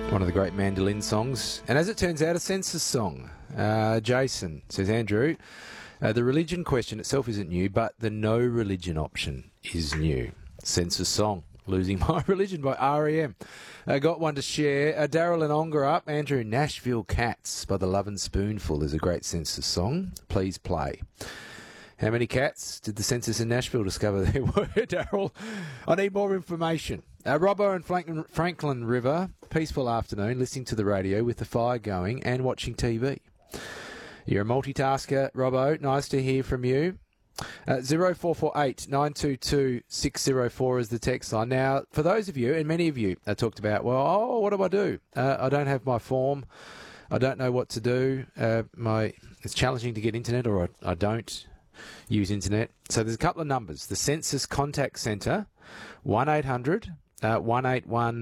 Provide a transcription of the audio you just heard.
One of the great mandolin songs. And as it turns out, a census song. Jason says, Andrew, the religion question itself isn't new, but the no religion option is new. Census song. Losing My Religion by R.E.M. Got one to share. Daryl and Ongar up. Andrew, Nashville Cats by the Love and Spoonful is a great census song. Please play. How many cats did the census in Nashville discover there were, Daryl? I need more information. Robbo and Franklin River, peaceful afternoon, listening to the radio with the fire going and watching TV. You're a multitasker, Robbo. Nice to hear from you. 0448 922 604 is the text line. Now, for those of you, and many of you talked about, well, what do I do? I don't have my form. I don't know what to do. It's challenging to get internet, or I don't use internet. So there's a couple of numbers. The Census Contact Centre, 1800 181